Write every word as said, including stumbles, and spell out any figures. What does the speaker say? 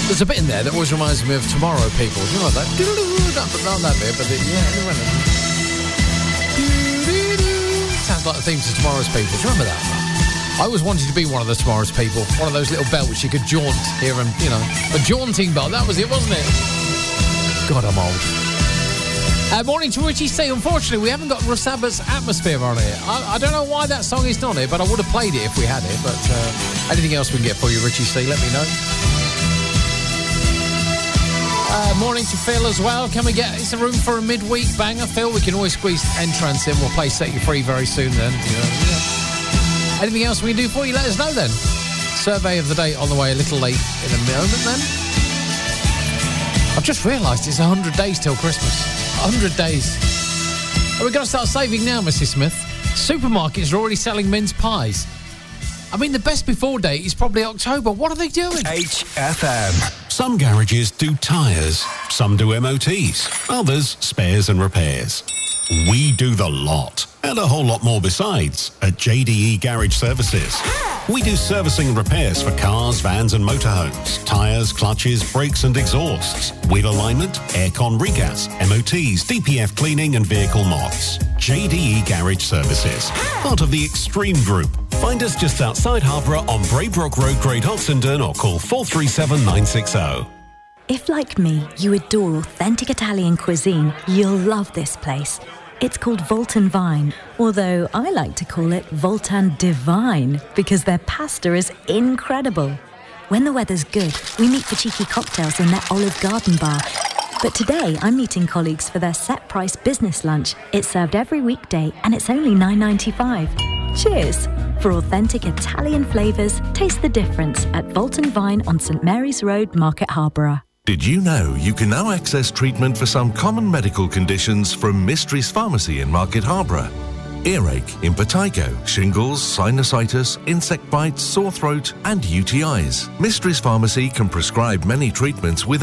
There's a bit in there that always reminds me of Tomorrow People. Do you know that? Not, not that bit, but the, yeah, sounds like the theme to Tomorrow's People. Do you remember that? I always wanted to be one of the Tomorrow's People. One of those little belts you could jaunt here and, you know, a jaunting belt. That was it, wasn't it? God, I'm old. Uh, morning to Richie C. Unfortunately, we haven't got Russ Abbott's Atmosphere on here. I, I don't know why that song is not here, but I would have played it if we had it. But uh, anything else we can get for you, Richie C., let me know. Uh, morning to Phil as well. Can we get... It's a room for a midweek banger, Phil. We can always squeeze Entrance in. We'll play Set You Free very soon then. You know, yeah. Anything else we can do for you, let us know then. Survey of the day on the way a little late in a moment then. I've just realised it's one hundred days till Christmas. one hundred days. Are we going to start saving now, Missus Smith? Supermarkets are already selling mince pies. I mean, the best before date is probably October. What are they doing? H F M. Some garages do tyres, some do M O Ts, others spares and repairs. We do the lot, and a whole lot more besides, at J D E Garage Services. We do servicing and repairs for cars, vans and motorhomes, tyres, clutches, brakes and exhausts, wheel alignment, aircon regas, M O Ts, D P F cleaning and vehicle mods. J D E Garage Services, part of the Extreme Group. Find us just outside Harborough on Braybrook Road, Great Oxenden, or call four three seven nine six zero. If, like me, you adore authentic Italian cuisine, you'll love this place. It's called Voltan Vine, although I like to call it Voltan Divine because their pasta is incredible. When the weather's good, we meet for cheeky cocktails in their Olive Garden bar. But today, I'm meeting colleagues for their set-price business lunch. It's served every weekday, and it's only nine ninety-five. Cheers! For authentic Italian flavours, taste the difference at Voltan Vine on St Mary's Road, Market Harborough. Did you know you can now access treatment for some common medical conditions from Mysteries Pharmacy in Market Harborough? Earache, impetigo, shingles, sinusitis, insect bites, sore throat and U T Is. Mysteries Pharmacy can prescribe many treatments without